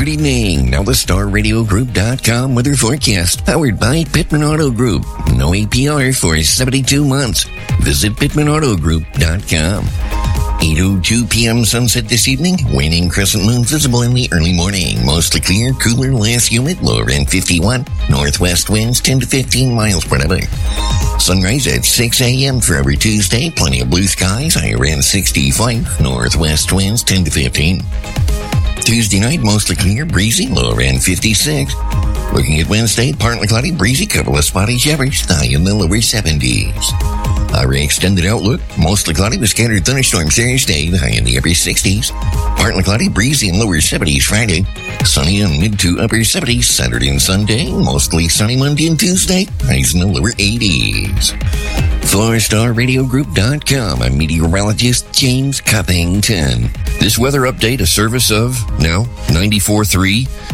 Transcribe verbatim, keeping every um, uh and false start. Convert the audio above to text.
Good evening. Now the star radio group dot com weather forecast, powered by Pittman Auto Group. No A P R for seventy-two months. Visit Pittman Auto Group dot com. eight oh two p.m. sunset this evening. Waning crescent moon visible in the early morning. Mostly clear, cooler, less humid, lower end fifty-one. Northwest winds ten to fifteen miles per hour. Sunrise at six a.m. for every Tuesday. Plenty of blue skies, higher end sixty-five. Northwest winds ten to fifteen. Tuesday night, mostly clear, breezy, lower end fifty-six. Looking at Wednesday, partly cloudy, breezy, couple of spotty showers, high in the lower seventies. Our extended outlook, mostly cloudy with scattered thunderstorms Thursday, high in the upper sixties. Partly cloudy, breezy, and lower seventies Friday. Sunny in mid to upper seventies Saturday and Sunday. Mostly sunny Monday and Tuesday, highs in the lower eighties. For star radio group dot com, I'm meteorologist James Cuppington. This weather update, a service of, now, ninety-four point three